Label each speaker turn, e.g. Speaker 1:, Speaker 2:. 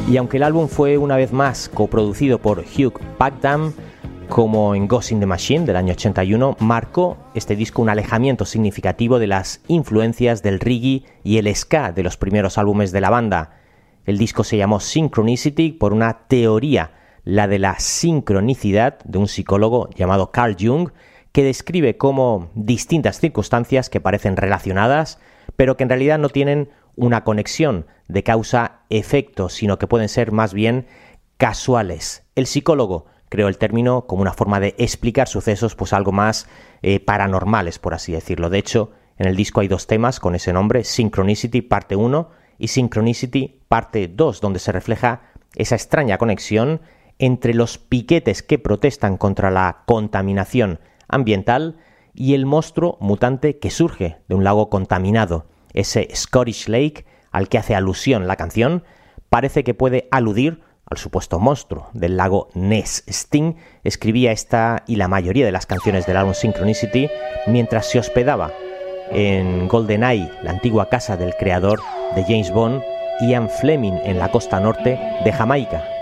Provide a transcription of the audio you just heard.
Speaker 1: Y aunque el álbum fue una vez más coproducido por Hugh Padgham, como en Ghost in the Machine del año 81, marcó este disco un alejamiento significativo de las influencias del reggae y el ska de los primeros álbumes de la banda. El disco se llamó Synchronicity por una teoría, la de la sincronicidad, de un psicólogo llamado Carl Jung, que describe cómo distintas circunstancias que parecen relacionadas, pero que en realidad no tienen una conexión de causa-efecto, sino que pueden ser más bien casuales. El psicólogo creó el término como una forma de explicar sucesos pues algo más paranormales, por así decirlo. De hecho, en el disco hay 2 temas con ese nombre, Synchronicity parte 1 y Synchronicity parte 2, donde se refleja esa extraña conexión entre los piquetes que protestan contra la contaminación ambiental y el monstruo mutante que surge de un lago contaminado. Ese Scottish Lake al que hace alusión la canción parece que puede aludir al supuesto monstruo del lago Ness. Sting escribía esta y la mayoría de las canciones del álbum Synchronicity mientras se hospedaba en GoldenEye, la antigua casa del creador de James Bond, Ian Fleming, en la costa norte de Jamaica.